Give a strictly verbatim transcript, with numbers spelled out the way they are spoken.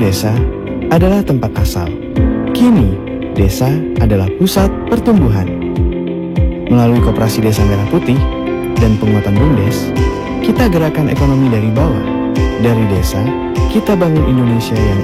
desa adalah tempat asal. Kini, desa adalah pusat pertumbuhan. Melalui Koperasi Desa Merah Putih dan penguatan BUMDes, kita gerakan ekonomi dari bawah. Dari desa, kita bangun Indonesia yang